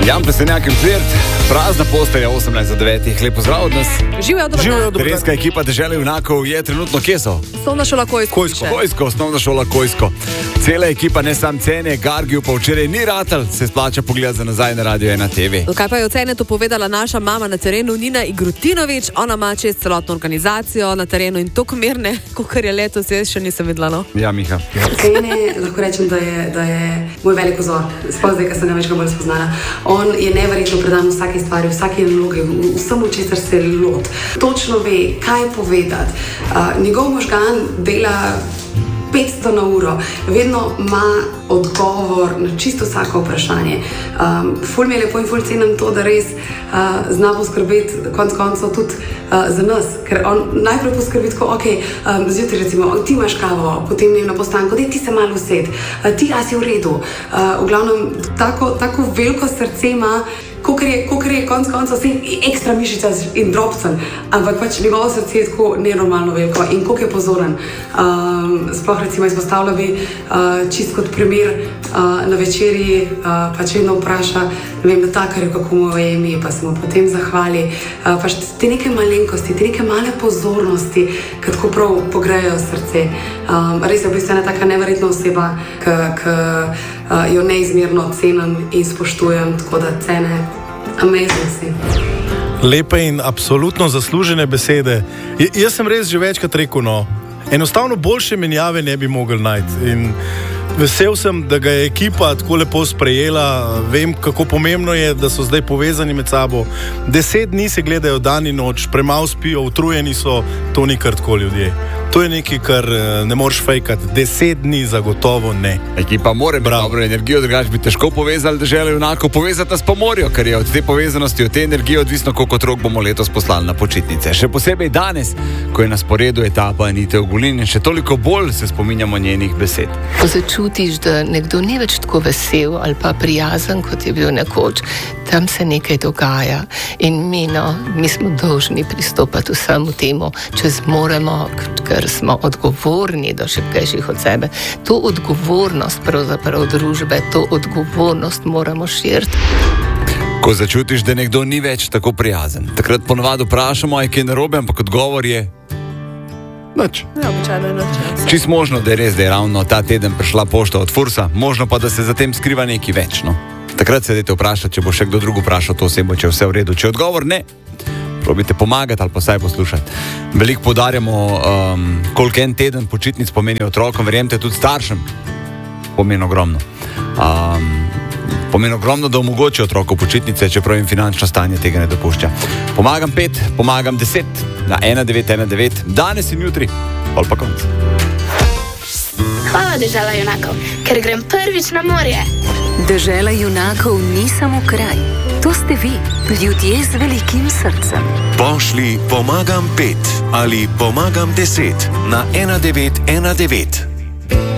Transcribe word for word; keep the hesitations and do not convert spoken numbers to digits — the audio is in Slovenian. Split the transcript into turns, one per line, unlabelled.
Jan Plestenjak in Flirt, prazna postelja osemnajst za devetih. Lep pozdrav od nas.
Živijo, dobro dan.
Terenska ekipa Dežele junakov je trenutno kje so?
Osnovna šola Kojsko.
Kojsko, Kojsko, osnovna šola Kojsko. Cela ekipa, ne sam Cene, Gargiju pa včeraj ni ratal, se splača pogledati za nazaj na Radio ena te ve.
Kaj pa je o Cenetu povedala naša mama na terenu, Nina Igrutinović. Ona ima čez celotno organizacijo na terenu in tako mirne, kakor je letos, jaz še nisem videla, no.
Ja, Miha.
Cene, lahko rečem, da je, da je moj velik vzor, sploh zdaj, ko sem ga več bolj spoznala. On je neverjetno predan vsaki stvari, vsaki nalogi, vsemu, česar se lot. Točno ve, kaj povedati. Uh, njegov možgan dela petsto na uro, vedno ima odgovor na čisto vsako vprašanje. Um, ful mi je lepo in ful cenim to, da res uh, zna poskrbeti konc koncev tudi uh, za nas, ker on najprej poskrbi tako, ok, um, zjutraj recimo, ti imaš kavo, potem ne na postanku, dej ti se malo used, uh, ti a si v redu. Uh, v glavnem, tako, tako veliko srce ima, Kokor je, kokor je konc konca vse ekstra mišica in drobcen, ampak pač njegovo srce je tako nenormalno veliko in koliko je pozoren. Um, sploh recimo izpostavila bi uh, čist kot primer uh, na večerji, uh, pač vedno vpraša, ne vem, natakarju, kako mu je ime, pa se mu potem zahvali. Uh, pač te neke malenkosti, te neke male pozornosti, ki tako prav pogrejo srce. Um, res je v bistvu ena taka neverjetna oseba, ki uh, jo neizmerno cenim in spoštujem, tako da Cene, amazing si.
Lepe in absolutno zaslužene besede. J jaz sem res že večkrat rekel, no, enostavno boljše menjave ne bi mogli najti. In vesel sem, da ga je ekipa tako lepo sprejela. Vem, kako pomembno je, da so zdaj povezani med sabo. Deset dni se gledajo dan in noč, premalo spijo, utrujeni so, to ni kar tako ljudje. To je nekaj, kar ne moreš fejkati. Deset dni zagotovo ne.
Ekipa mora imeti dobro energijo, drugače bi težko povezali Deželo junakov. Povezati nas pa morajo, ker je od te povezanosti, od te energije odvisno, koliko otrok bomo letos poslali na počitnice. Še posebej danes, ko je na sporedu etapa Anite Ogulin in še toliko bolj se spominjamo njenih besed.
Ko začutiš, da nekdo ni več tako vesel ali pa prijazen, kot je bil nekoč, tam se nekaj dogaja. In mi, no, mi smo dolžni pristopati vsemu temu, če zmoremo, ker smo odgovorni do šibkejših od sebe. To odgovornost pravzaprav družbe, to odgovornost moramo širiti.
Ko začutiš, da nekdo ni več tako prijazen, takrat ponovadi vprašamo, aj kaj narobe, ampak odgovor je nič.
Ja, običajno je nič.
Čist možno, da je res, da je ravno ta teden prišla pošta od Fursa, možno pa, da se za tem skriva nekaj več, no. Takrat se dajte vprašati, če bo še kdo drug vprašal to osebo, če je vse v redu. Če odgovor ne, probite pomagati ali pa vsaj poslušati. Veliko poudarjamo, um, koliko en teden počitnic pomeni otrokom, verjemite, tudi staršem pomeni ogromno. Um, pomeni ogromno, da omogoči otroku počitnice, čeprav jim finančno stanje tega ne dopušča. Pomagam pet, pomagam deset, na ena devet ena devet, danes in jutri, pol pa konc.
Hvala Dežela junakov, ker grem prvič na morje.
Dežela junakov ni samo kraj, to ste vi, ljudje z velikim srcem.
Pošli pomagam pet ali pomagam deset na ena devet ena devet.